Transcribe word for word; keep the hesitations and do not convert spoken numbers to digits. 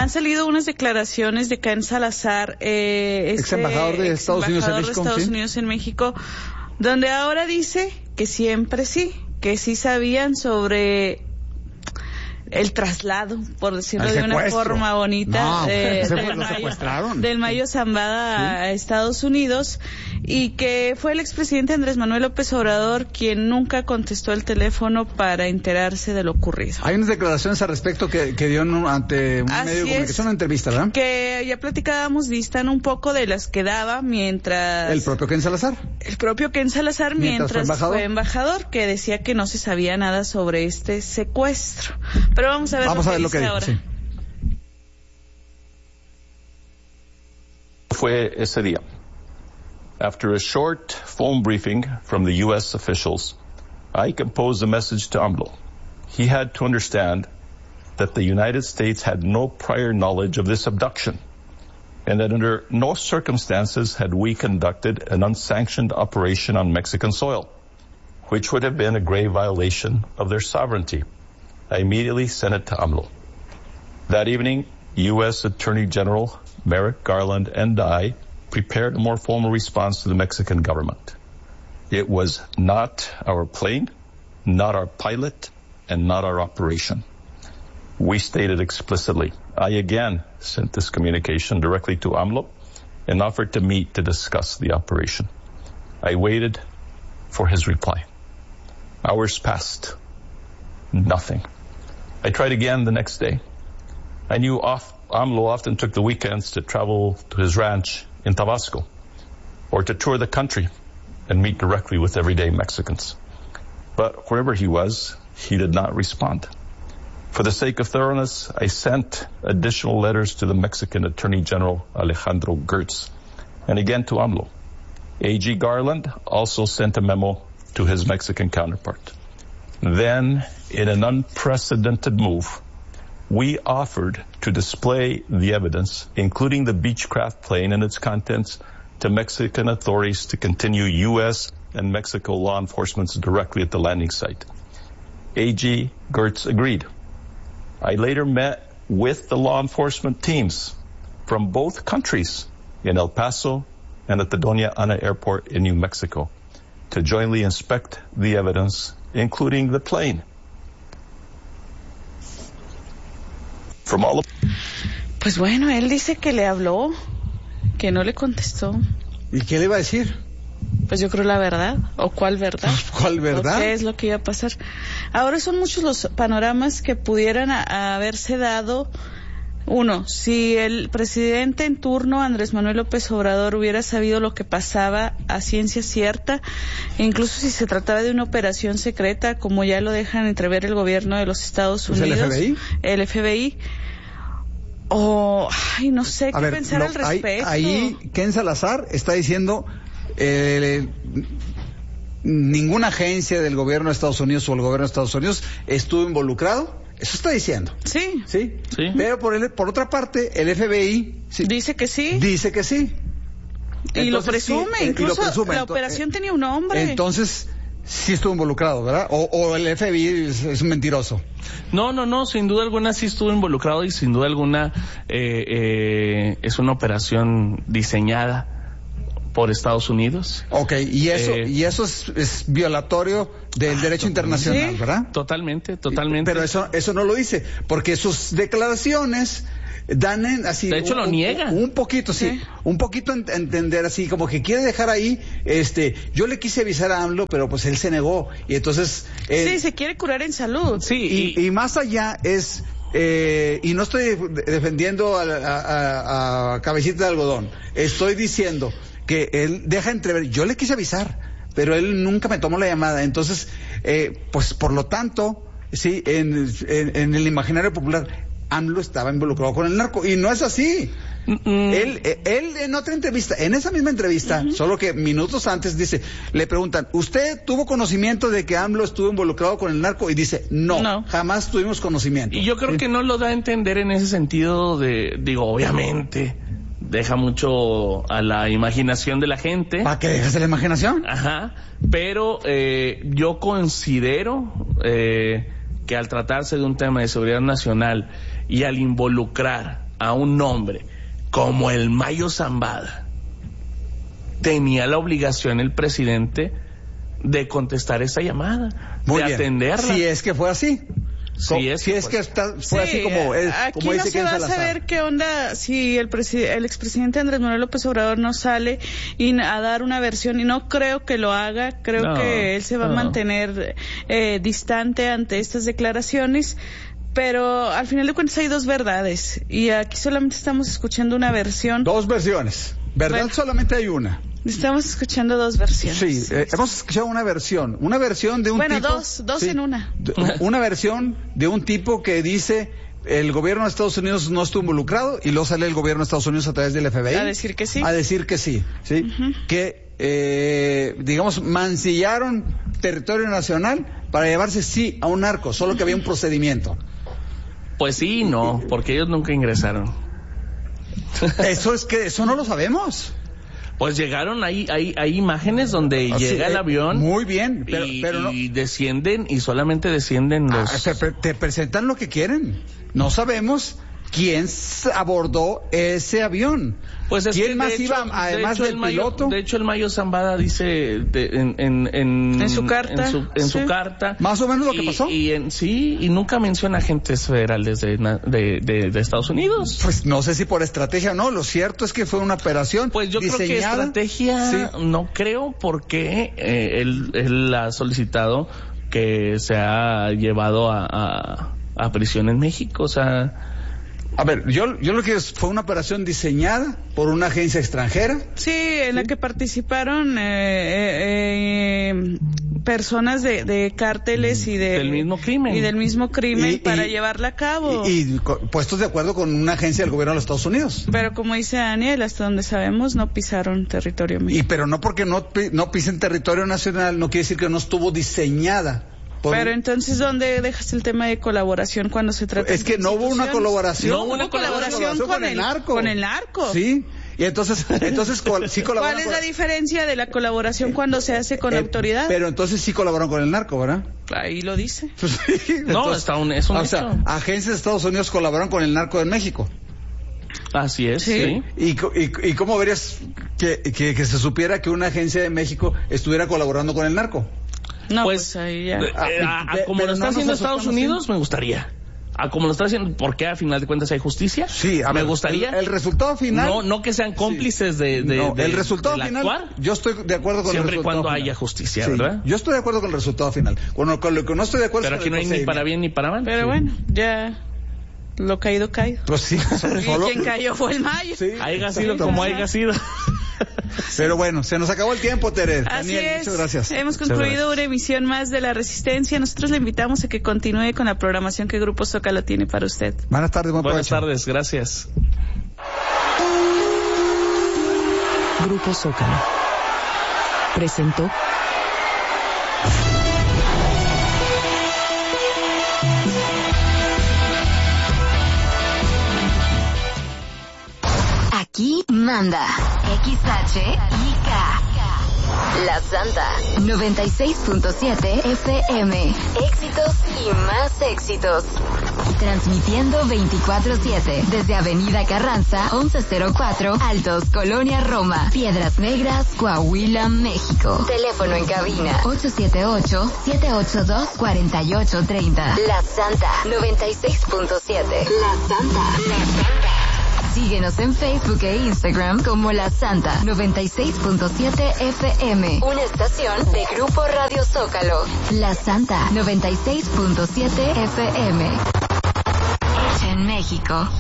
han salido unas declaraciones de Ken Salazar, eh, este, ex embajador de Estados Unidos en México, de Estados ¿sí? Unidos en México, donde ahora dice que siempre sí, que sí sabían sobre el traslado, por decirlo el de una secuestro. forma bonita, no, de, se del, fue, lo Mayo, secuestraron. del Mayo Zambada ¿Sí? a Estados Unidos, y que fue el expresidente Andrés Manuel López Obrador quien nunca contestó el teléfono para enterarse de lo ocurrido. Hay unas declaraciones al respecto que, que dio en un, ante un Así medio de comunicación, es, una entrevista, ¿verdad? Que ya platicábamos, distan un poco de las que daba mientras... El propio Ken Salazar. El propio Ken Salazar mientras, mientras fue, embajador. fue embajador, que decía que no se sabía nada sobre este secuestro. Pero vamos a ver, vamos lo, a ver que lo que dice dijo, ahora. Sí. Fue ese día. After a short phone briefing from the U S officials, I composed a message to AMLO. He had to understand that the United States had no prior knowledge of this abduction, and that under no circumstances had we conducted an unsanctioned operation on Mexican soil, which would have been a grave violation of their sovereignty. I immediately sent it to AMLO. That evening, U S Attorney General Merrick Garland and I prepared a more formal response to the Mexican government. It was not our plane, not our pilot, and not our operation. We stated explicitly. I again sent this communication directly to AMLO and offered to meet to discuss the operation. I waited for his reply. Hours passed. Nothing. I tried again the next day. I knew off, AMLO often took the weekends to travel to his ranch in Tabasco, or to tour the country and meet directly with everyday Mexicans. But wherever he was, he did not respond. For the sake of thoroughness, I sent additional letters to the Mexican Attorney General Alejandro Gertz, and again to AMLO. A G Garland also sent a memo to his Mexican counterpart. Then, in an unprecedented move, we offered to display the evidence, including the Beechcraft plane and its contents, to Mexican authorities to continue U S and Mexico law enforcement directly at the landing site. A G Gertz agreed. I later met with the law enforcement teams from both countries in El Paso and at the Doña Ana Airport in New Mexico to jointly inspect the evidence, including the plane. From all of... Pues bueno, él dice que le habló, que no le contestó. ¿Y qué le iba a decir? Pues yo creo la verdad. ¿O cuál verdad? ¿Cuál verdad? ¿O qué es lo que iba a pasar? Ahora son muchos los panoramas que pudieran a, a haberse dado. Uno, si el presidente en turno, Andrés Manuel López Obrador, hubiera sabido lo que pasaba a ciencia cierta, incluso si se trataba de una operación secreta, como ya lo dejan entrever el gobierno de los Estados ¿Es Unidos. el F B I? El F B I. O, ay, no sé qué ver, pensar lo, al respecto. Ahí, ahí Ken Salazar está diciendo eh, ninguna agencia del gobierno de Estados Unidos o el gobierno de Estados Unidos estuvo involucrado. Eso está diciendo. Sí. Sí. Sí. Pero por, el, por otra parte, el F B I sí, dice que sí. Dice que sí. Y Entonces, lo presume. sí, Incluso y lo presume. la operación eh, tenía un nombre. Entonces, sí estuvo involucrado, ¿verdad? O, o el F B I es, es un mentiroso. No, no, no, sin duda alguna sí estuvo involucrado y sin duda alguna eh, eh, es una operación diseñada por Estados Unidos. Ok, y eso Eh, y eso es, es violatorio del derecho internacional, sí, ¿verdad? Totalmente, totalmente. Pero eso eso no lo dice, porque sus declaraciones dan en, así... De hecho, un, lo niega. Un, un poquito, sí, Sí. un poquito ent- entender así, como que quiere dejar ahí, este, yo le quise avisar a AMLO, pero pues él se negó, y entonces... eh, Sí, se quiere curar en salud. Sí, y, y más allá es, eh, y no estoy de- defendiendo a, a- a- a Cabecita de Algodón, estoy diciendo que él deja entrever, yo le quise avisar, pero él nunca me tomó la llamada, entonces, eh, pues por lo tanto, sí, en, en, en el imaginario popular, AMLO estaba involucrado con el narco, y no es así. Mm, Él, eh, él en otra entrevista, en esa misma entrevista, uh-huh. solo que minutos antes dice, le preguntan, ¿usted tuvo conocimiento de que AMLO estuvo involucrado con el narco? Y dice, no, No. jamás tuvimos conocimiento. Y yo creo ¿Sí? que no lo da a entender en ese sentido de, digo, obviamente, deja mucho a la imaginación de la gente. ¿Para qué dejas la imaginación? Ajá, pero eh, yo considero eh, que al tratarse de un tema de seguridad nacional y al involucrar a un hombre como el Mayo Zambada, tenía la obligación el presidente de contestar esa llamada, Muy de bien. atenderla. Si es que fue así. Si es, si es pues. que está, fue Sí, así como, es, aquí como no dice se Ken va a Salazar. saber qué onda si el, preside- el expresidente Andrés Manuel López Obrador no sale y n- a dar una versión, y no creo que lo haga. Creo No, que él se va no. a mantener eh, distante ante estas declaraciones. Pero al final de cuentas hay dos verdades y aquí solamente estamos escuchando una versión. Dos versiones. ¿Verdad? Bueno. Solamente hay una. Estamos escuchando dos versiones. Sí, eh, hemos escuchado una versión. Una versión de un Bueno, tipo... dos, dos sí, en una. de- Una versión de un tipo que dice el gobierno de Estados Unidos no estuvo involucrado y luego sale el gobierno de Estados Unidos a través del F B I. A decir que sí. A decir que sí. ¿Sí? Ujú. Que, eh, digamos, mancillaron territorio nacional para llevarse sí a un narco, solo que había un procedimiento. Pues sí y no, porque ellos nunca ingresaron. Eso es que, eso no lo sabemos. Pues llegaron, hay, hay, hay imágenes donde Así, llega el eh, avión Muy bien, pero, y, pero no. y descienden y solamente descienden Ah, los... te, te presentan lo que quieren. No sabemos quién s- abordó ese avión. Pues es que, ¿Quién más de iba, hecho- además de hecho, del el Mayo- piloto? De hecho, el Mayo Zambada dice de- en, en, en, En su carta, en su, en sí. su carta. Más o menos lo que Y- pasó. Y en, sí, y nunca menciona agentes federales de, na- de, de, de Estados Unidos. Pues no sé si por estrategia o no. Lo cierto es que fue una operación Pues yo creo que diseñada. estrategia Sí. no creo, porque eh, él, él ha solicitado que se ha llevado a, a, a prisión en México, o sea... A ver, yo, yo lo que es, fue una operación diseñada por una agencia extranjera. Sí, en la que participaron eh, eh, eh, personas de, de cárteles y de, Del mismo crimen. y del mismo crimen Y- para y- llevarla a cabo. Y, y co- puestos de acuerdo con una agencia del gobierno de los Estados Unidos. Pero como dice Daniel, hasta donde sabemos no pisaron territorio Y mexicano. pero no porque no, pi- no pisen territorio nacional, no quiere decir que no estuvo diseñada. por- Pero entonces, ¿dónde dejas el tema de colaboración cuando se trata Es que no hubo una colaboración. No hubo una Hubo colaboración con, el narco. Con el narco. Sí, y entonces, entonces col- sí colaboraron. ¿Cuál es con- la diferencia de la colaboración cuando se hace con Eh, autoridad? Pero entonces sí colaboraron con el narco, ¿verdad? Ahí lo dice. Pues sí, No, entonces- está un- es un O sea, hecho. agencias de Estados Unidos colaboraron con el narco en México. Así es, Sí. sí. ¿Y, co- y, y cómo verías que, que, que se supiera que una agencia de México estuviera colaborando con el narco? No, Pues, pues, ahí ya. eh, Ah, a- a pe- como pero lo está no haciendo nos Estados asustamos, Unidos, sí. me gustaría. A como lo está haciendo, porque a final de cuentas hay justicia. Sí, a me ver, gustaría. El, el resultado final. no, no que sean cómplices de, de, No, de- el resultado del final. actuar, Yo estoy de acuerdo con siempre el y resultado cuando final. haya justicia, Sí, ¿verdad? Yo estoy de acuerdo con el resultado final. Bueno, con lo que no estoy de acuerdo Pero es aquí con no el hay ni para procedimiento. bien ni para mal. Pero Sí. bueno, ya lo caído, caído. Pues sí, Y solo- quien cayó fue el Mayo. Sí, Haya sido exacto. como haya sido. Pero bueno, se nos acabó el tiempo, Tere. Así Daniel, es. muchas gracias. Hemos Muchas concluido gracias. una emisión más de La Resistencia. Nosotros le invitamos a que continúe con la programación que Grupo Zócalo tiene para usted. Buenas tardes, buen Buenas provecho. tardes, gracias. Grupo Zócalo presentó Aquí manda X H I K. La Santa noventa y seis punto siete F M. Éxitos y más éxitos. Transmitiendo veinticuatro siete desde Avenida Carranza once cero cuatro, Altos, Colonia Roma, Piedras Negras, Coahuila, México. Teléfono en cabina ocho siete ocho, siete ocho dos, cuatro ocho tres cero. La Santa noventa y seis punto siete. La Santa. La Santa. Síguenos en Facebook e Instagram como La Santa noventa y seis punto siete F M. Una estación de Grupo Radio Zócalo. La Santa noventa y seis punto siete F M. Hecha en México.